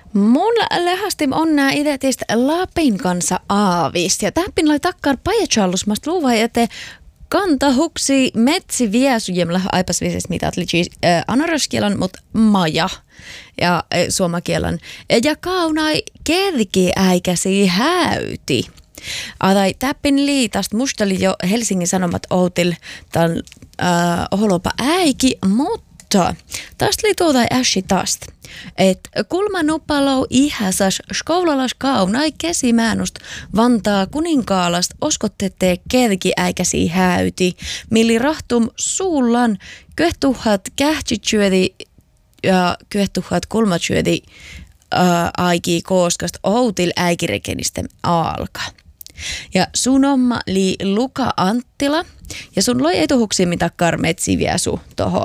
Mun lähästim on nää idetistä Lapin kanssa aavis. Ja täppin lai takkar pajachallus mast luuvai, että kanta huksi metsi viesujemla aipas vises mitä atlici anaraskielan, mut maja ja suomakielan. Ja kaunai kerki äikäsi häyti. Adai täppin liitast mustali jo Helsingin Sanomat outil tämän oholopa äiki, mutta tästä oli tuota äsi tästä. että kulmanupalo ihäsäs skoulalas kaunai kesimäänust Vantaa kuninkaalast oskottette kerki äikäsi häyti, milli rahtum suullan köhtuhat kähtsytsyödi ja köhtuhat kulmatsyödi aiki kooskast outil äikirekenisten alka. Ja sun omma li Luka Anttila ja sun loi etuhuksi mitä karmetsi viesu toho